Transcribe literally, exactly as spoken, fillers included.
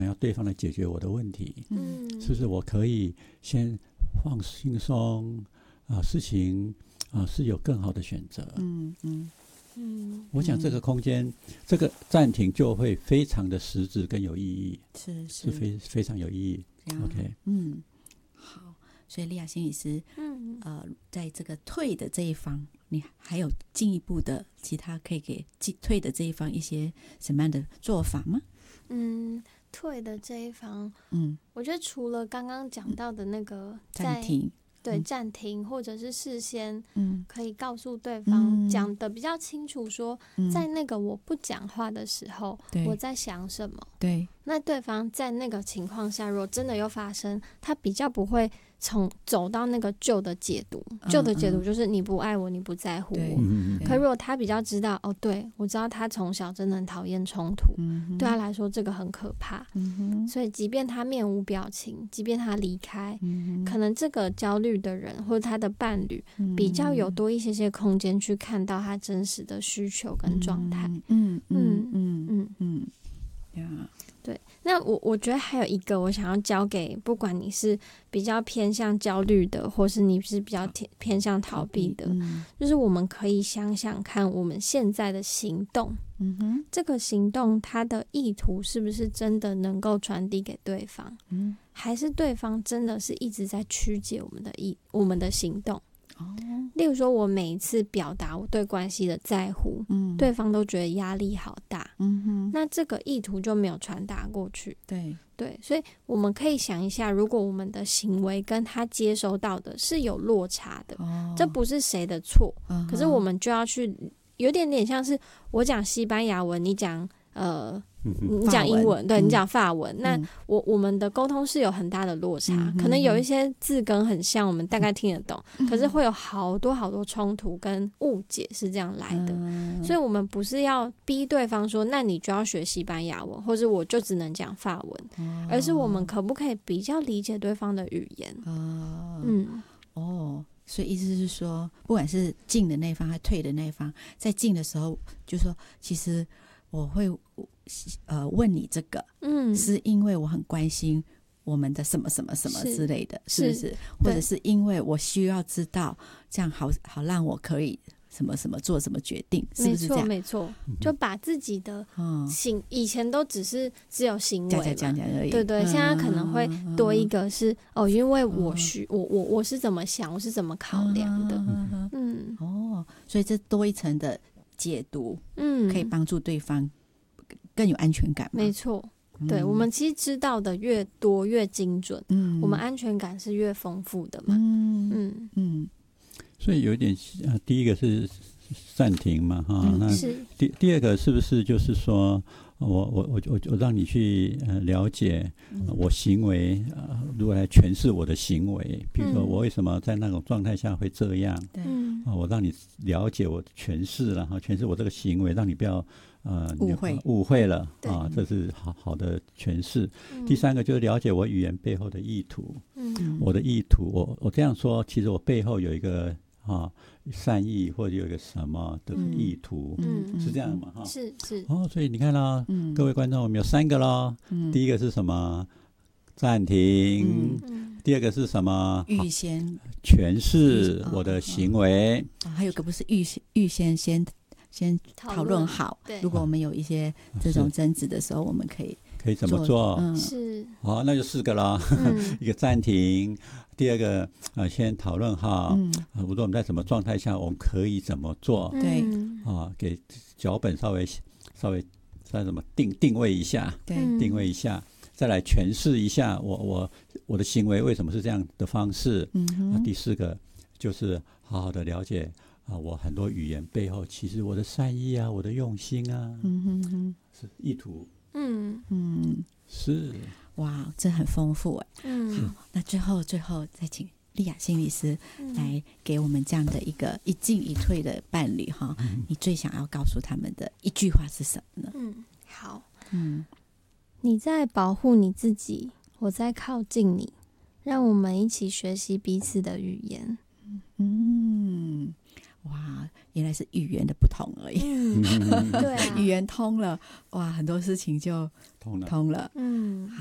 要对方来解决我的问题， 嗯， 是不是我可以先放轻松啊？事情啊是有更好的选择。 嗯嗯嗯， 我想这个空间，这个暂停就会非常的实质跟有意义， 是是非非常有意义。OK， 嗯，好，所以莉亚心理师， 嗯呃，在这个退的这一方，你还有进一步的其他可以给退的这一方一些什么样的做法吗？ 嗯，退的这一方， 嗯， 我觉得除了刚刚讲到的那个暂停， 对， 嗯暂停，或者是事先嗯可以告诉对方， 嗯讲的比较清楚说， 嗯在那个我不讲话的时候， 对我在想什么。 对， 那对方在那个情况下，如果真的又发生，他比较不会从走到那个旧的解读。旧的解读就是你不爱我，你不在乎对我。 嗯可如果他比较知道，哦，对，我知道他从小真的很讨厌冲突， 嗯对他来说这个很可怕。 嗯哼所以即便他面无表情，即便他离开， 嗯可能这个焦虑的人或者他的伴侣哼比较有多一些些空间去看到他真实的需求跟状态。 嗯嗯嗯嗯嗯， 嗯呀， 对。那我我觉得还有一个我想要教给，不管你是比较偏向焦虑的，或是你是比较偏偏向逃避的， 嗯就是我们可以想想看，我们现在的行动， 嗯哼这个行动它的意图是不是真的能够传递给对方， 嗯还是对方真的是一直在曲解我们的意我们的行动。 哦例如说我每一次表达我对关系的在乎， 嗯对方都觉得压力好大， 嗯哼那这个意图就没有传达过去。 对对，所以我们可以想一下，如果我们的行为跟他接收到的是有落差的， 哦这不是谁的错， 嗯哼可是我们就要去有点点像是我讲西班牙文，你讲呃嗯嗯你讲英文，对嗯你讲法文，那嗯我我们的沟通是有很大的落差， 嗯哼可能有一些字根很像，我们大概听得懂， 嗯可是会有好多好多冲突跟误解是这样来的。 嗯所以我们不是要逼对方说，那你就要学西班牙文，或者我就只能讲法文， 哦而是我们可不可以比较理解对方的语言？ 哦嗯， 哦，所以意思是说，不管是进的那一方还退的那一方，在进的时候，就说其实我会呃问你这个， 嗯， 是因为我很关心我们的什么什么什么是之类的，是不是是？或者是因为我需要知道，这样好好让我可以什么什么做什么决定，是没错不是这样？ 没错，就把自己的嗯， 行以前都只是只有行为讲嘛， 讲讲讲而已。 对对，现在可能会多一个个是哦，因为我需我我我是怎么想，我是怎么考量的， 嗯嗯哦，所以这多一层的解读， 嗯， 可以帮助对方更有安全感嘛。 没错，对我们其实知道的越多越精准， 嗯我们安全感是越丰富的嘛， 嗯嗯， 嗯所以有一点呃，第一个是暂停嘛，哈， 嗯那是第第二个是不是就是说，我我我我我让你去呃了解、呃我行为呃如何来诠释我的行为，比如说嗯我为什么在那种状态下会这样对嗯啊、我让你了解我诠释，然后诠释我这个行为，让你不要呃误会你误会了对啊，这是好好的诠释。 嗯第三个就是了解我语言背后的意图， 嗯我的意图，我我这样说，其实我背后有一个啊善意或者有一个什么的意图， 嗯是这样嘛哈？ 是是哦，所以你看啦， 嗯各位观众，我们有三个咯。 嗯第一个是什么？暂停。 嗯第二个是什么？ 预先诠释哦我的行为。 啊还有个不是预先预先先先讨论好对， 如果我们有一些这种争执的时候，我们可以可以怎么做？ 嗯是好，那就四个了。 嗯一个暂停，第二个呃，先讨论好， 嗯啊，如果我们在什么状态下，我们可以怎么做对嗯啊？给脚本稍微稍微再怎么定定位一下， 对嗯定位一下，再来诠释一下我我我的行为为什么是这样的方式。啊， 嗯哼第四个就是好好的了解啊，我很多语言背后其实我的善意啊，我的用心啊， 嗯哼哼是意图嗯嗯， 是。 哇，这很丰富哎。 嗯那最后最后再请莉亚心理师嗯来给我们这样的一个一进一退的伴侣哈，你最想要告诉他们的一句话是什么呢？ 嗯好， 嗯你在保护你自己，我在靠近你，让我们一起学习彼此的语言。 嗯，哇， 原来是语言的不同而已。 嗯，对啊， 语言通了，哇，很多事情就通了。 通了。 嗯。